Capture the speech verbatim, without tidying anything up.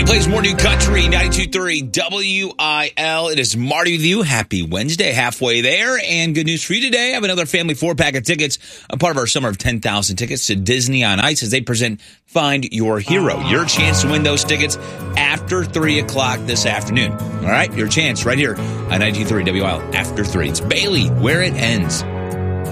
plays more new country, ninety-two point three W I L. It is Marty with you. Happy Wednesday, halfway there. And good news for you today. I have another family four-pack of tickets, a part of our summer of ten thousand tickets to Disney on Ice as they present Find Your Hero. Your chance to win those tickets after three o'clock this afternoon. All right, your chance right here on ninety-two point three W I L after three. It's Bailey, Where It Ends.